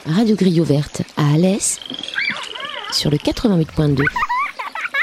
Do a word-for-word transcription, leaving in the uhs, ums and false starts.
Radio Grille Ouverte à Alès sur le quatre-vingt-huit point deux.